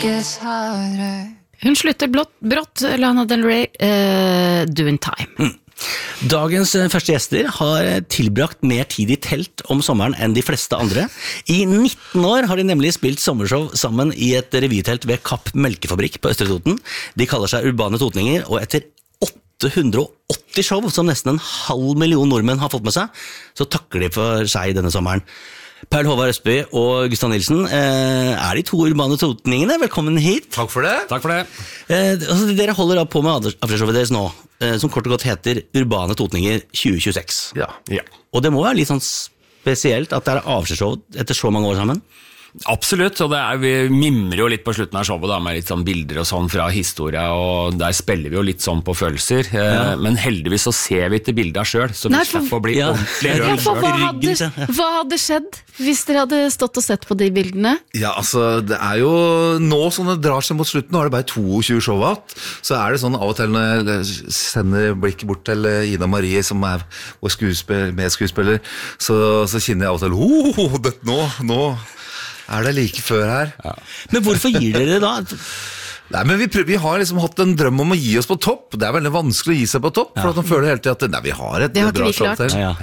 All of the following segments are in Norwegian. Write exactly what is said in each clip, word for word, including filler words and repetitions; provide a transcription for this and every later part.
gets harder. Hun slutter blått, brått, Lana Del Rey, uh, Doing Time. Mm. Dagens første gjester har tilbrakt mer tid i telt om sommeren enn de fleste andre. I nitten år har de nemlig spilt sommershow sammen i et revytelt ved Kapp Melkefabrikk på Østre Toten. De kaller seg Urbane Totninger, og etter åtte hundre og åtti show som nesten en halv million nordmenn har fått med seg, så takker de for seg denne sommeren. Paul Håvard Østby og Gustav Nilsen eh, er de to Urbane Totningene. Velkommen hit. Takk for det. Takk for det. Eh, altså, dere holder da på med aftershowet deres nå, eh, som kort og godt heter Urbane Totninger tjue tjueseks. Ja. Ja. Og det må være litt sånn spesielt at det er avskjedsshow etter så mange år sammen. Absolutt, og det er, vi mimrer jo litt på slutten av showet da, med litt sånn bilder og sånn fra historie, og der spiller vi jo litt sånn på følelser, ja. eh, men heldigvis så ser vi ikke bildet selv, så vi Nei, for, slipper å bli ja. ordentlig ja, rød for hva, selv. hadde, hva hadde skjedd hvis dere hadde stått og sett på de bildene? Ja, altså, det er jo nå som det drar seg mot slutten, nå er det bare tjueto show at, så er det sånn av og til når jeg sender blikket bort til Ida Marie, som er vår skuespiller, medskuespiller, så, så kjenner jeg av og til, oh, det, nå, nå er det like før her. Ja. Men hvorfor gir dere det da? Nei, men vi, prøver, vi har liksom hatt en drøm om å gi oss på topp. Det er veldig vanskelig å gi seg på topp, for ja. At man føler hele tiden at nei, vi har et det har bra show til. Ja,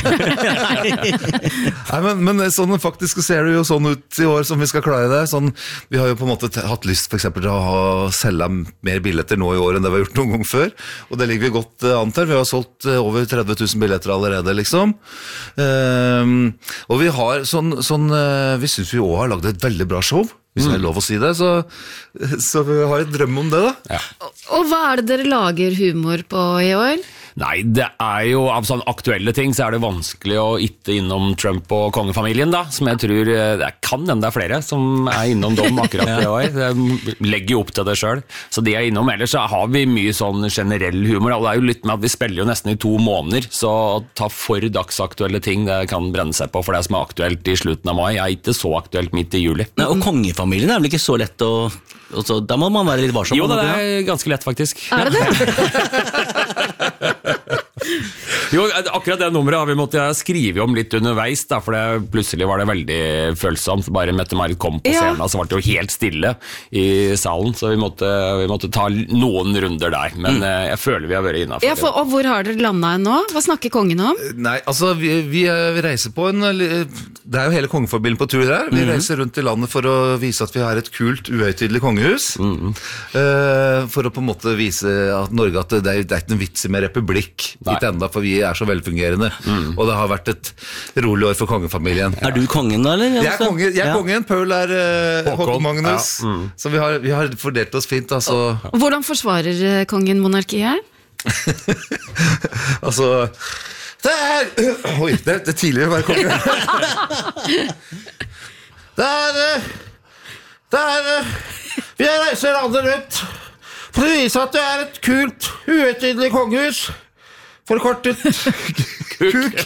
Nei, men, men sånn, faktisk ser det jo sånn ut i år som vi skal klare det. Sånn, vi har jo på en måte hatt lyst for eksempel til å ha, selge mer billetter nå i år enn det vi har gjort noen gang før. Og det ligger vi godt uh, an til. Vi har solgt uh, over tretti tusen billetter allerede, liksom. Um, og vi har sånn, sånn uh, vi synes vi også har laget et veldig bra show. Hvis jeg har lov å si det, så, så vi har et drøm om det da. Ja. Og, og hva er det dere lager humor på i år? Nei, det er jo av sånne aktuelle ting så er det vanskelig å ikke innom Trump og kongefamilien da, som jeg tror, det kan hende det er flere som er innom dem akkurat ja. I år. Jeg legger jo opp til det selv, så de er innom. Ellers så har vi mye sånn generell humor, og det er jo litt med at vi spiller jo nesten i to måneder, så å ta for dagsaktuelle ting, det kan brenne seg på, for det som er aktuelt i slutten av mai, er ikke så aktuelt midt i juli. Nei, og kongefamilien er vel ikke så lett å... Så, da må man være litt varsom. Jo, det er ganske lett faktisk. Er det det? Jo, akkurat det nummeret har vi måttet skrive om litt underveis da, for det, plutselig var det veldig følsomt. Bare Mette-Marit kom på scenen, ja. Så var det jo helt stille i salen, så vi måtte, vi måtte ta noen runder der, men mm. jeg føler vi har vært innenfor. Ja, for, og hvor har dere landet nå? Hva snakker kongen om? Nei, altså, vi, vi, vi reiser på en, det er jo hele kongefamilien på tur der, vi mm. reiser rundt i landet for å vise at vi har et kult, uhøytidelig kongehus, mm. uh, for å på en måte vise at Norge, at det er, det er ikke en vits med republikk, ikke enda, for vi er så velfungerende, mm. og det har vært et rolig år for kongefamilien. Er du kongen da, eller? Jeg er kongen, jeg er ja. kongen. Paul er uh, Håkon Magnus, ja. mm. så vi har, vi har fordelt oss fint, altså. Og hvordan forsvarer kongen monarkiet? Altså, det er, oi, det, det er tidligere å være kongen. Det er, det er, vi reiser landet rundt, for å vise at det er et kult, uhøytidelig kongehus. Forkortet kuk.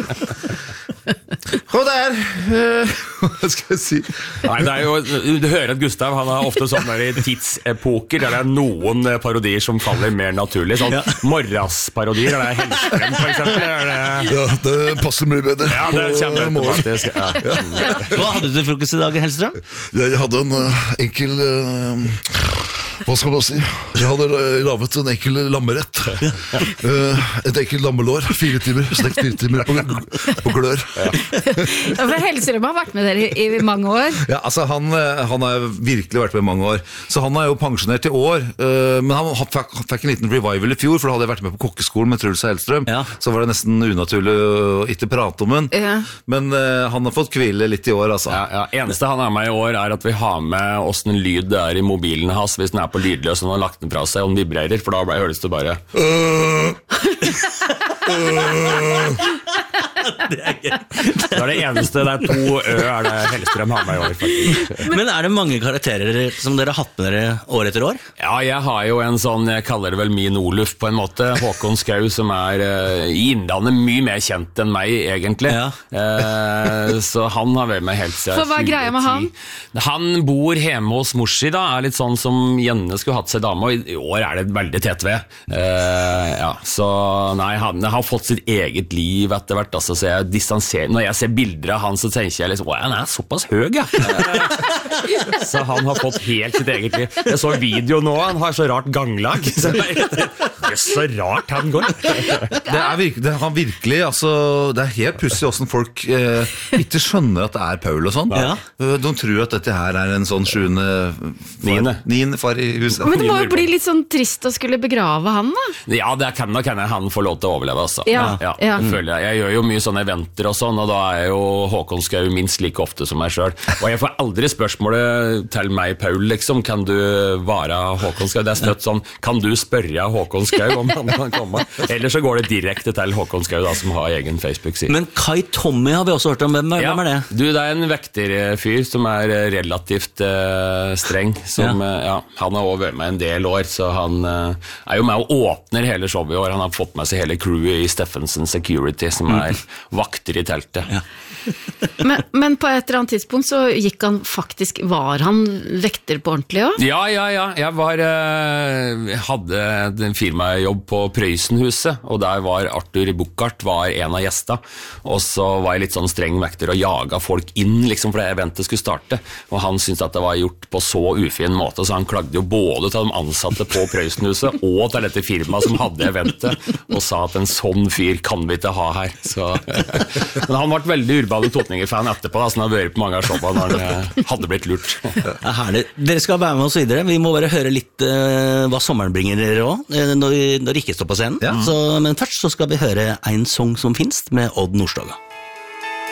Og det er uh, hva skal jeg si? Nei, det er jo, du hører at Gustav han har ofte sånne der tidsepoker der det er noen parodier som faller mer naturlig, sånn ja. Morras-parodier, der det er Hellstrøm for eksempel er det... Ja, det passer mye bedre. Ja, det kjenner jeg faktisk ja. Ja. Hva hadde du til frokost i dag, Hellstrøm? Jeg hadde en uh, enkel uh, hva skal man si? Jeg hadde lavet en enkel lammerett. uh, et enkel lammelår, fire timer, stekt fire timer på, på glør. Ja. Ja, for Hellstrøm har vært med dere i, i mange år. Ja, altså han, han har virkelig vært med i mange år. Så han er jo pensjonert i år, uh, men han, han, fikk, han fikk en liten revival i fjor, for da hadde jeg vært med på kokkeskolen med Truls og Hellstrøm. Ja. Så var det nesten unaturlig å ikke prate om den. Ja. Men uh, han har fått hvile litt i år, altså. Ja, ja. Eneste han har med i år er at vi har med hvordan lyd det er i mobilen hans, hvis den er på lydløs og han har lagt den fra seg og den vibrerer, for da ble, høres det bare uh, uh. Det er gøy. Det er det eneste, det er to ø er det Hellstrøm har med i år faktisk. Men er det mange karakterer som dere har hatt med dere år etter år? Ja, jeg har jo en sånn, jeg kaller det vel min Oluf på en måte, Håkon Skau, som er uh, i Innlandet mye mer kjent enn meg egentlig. Ja. uh, så han har vært med helt siden. For hva er greia med han? Han bor hjemme hos Morsi da, er litt sånn som Jenne skulle hatt seg dame, og i år er det veldig tett ved. Uh, ja, så nei, han har fått sitt eget liv etter hvert, altså, så jeg jeg distanserer, når jeg ser bilder av han, så tenker jeg liksom, åh, han er såpass høy, ja. Så han har fått helt sitt eget liv. Jeg så video nå, han har så rart ganglag. Så det er så rart han går. Det er virkelig, det har virkelig, altså, det er helt pussig hvordan folk eh, ikke skjønner at det er Paul og sånn. Ja. De tror at dette her er en sånn sjuende Niende. niende far i huset. Men det må jo bli litt sånn trist å skulle begrave han, da. Ja, det kan nok hende han får lov til å overleve, altså. Ja, ja, ja. det føler jeg. Jeg gjør jo mye sånne eventer og sånn, og da er jo Håkon Skau minst like ofte som meg selv. Og jeg får aldri spørsmålet til meg, Paul, liksom, kan du være Håkon Skau? Det er støtt sånn, kan du spørre Håkon Skau om han kan komme? Eller så går det direkte til Håkon Skau, da, som har egen Facebook-side. Men Kai Tommy har vi også hørt om. Hvem er, Ja, hvem er det? du, det er en vekterfyr som er relativt uh, streng, som, Ja. uh, ja, han har også vært med en del år, så han uh, er jo med og åpner hele showet i år. Han har fått med seg hele crewet i Steffensen Security, som er vakter i teltet. Ja. Men, men på et eller annet tidspunkt så gikk han faktisk, var han vekter på ordentlig også? Ja, ja, ja. Jeg var, uh, hadde en firmajobb på Prøysenhuset, og der var Arthur Buchart var en av gjestene, og så var jeg litt sånn streng vekter og jaga folk inn, liksom, for det eventet skulle starte, og han syntes at det var gjort på så ufin måte, så han klagde jo både til de ansatte på Prøysenhuset og til dette firmaet som hadde eventet, og sa at en sånn fyr kan vi ikke ha her. Så, men han ble veldig Urbane Totninger-fan etterpå, da, så han har vært på mange av showene når han eh, hadde blitt lurt. Det er herlig. Dere skal være med oss videre. Vi må bare høre litt uh, hva sommeren bringer dere også, uh, når, når dere ikke står på scenen. Ja. Så, men først så skal vi høre en sang som finnes med Odd Nordstoga.